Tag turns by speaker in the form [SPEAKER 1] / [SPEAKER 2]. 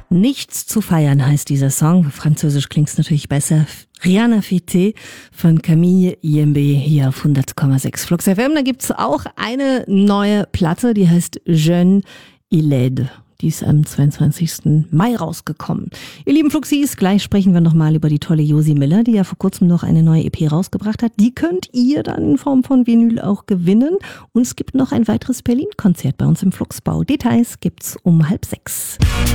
[SPEAKER 1] Nichts zu feiern heißt dieser Song. Französisch klingt es natürlich besser. Rien à fêter von Camille Yembe hier auf 100,6 Flux FM. Da gibt's auch eine neue Platte, die heißt Jeune et laide. Die ist am 22. Mai rausgekommen. Ihr lieben Fluxis, gleich sprechen wir nochmal über die tolle Josie Miller, die ja vor kurzem noch eine neue EP rausgebracht hat. Die könnt ihr dann in Form von Vinyl auch gewinnen. Und es gibt noch ein weiteres Berlin-Konzert bei uns im Fluxbau. Details gibt's um 5:30.